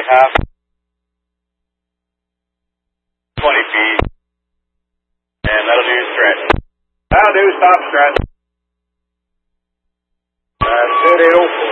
half. 20 feet. And that'll do stretch. That'll do, stop stretch. 2 deal.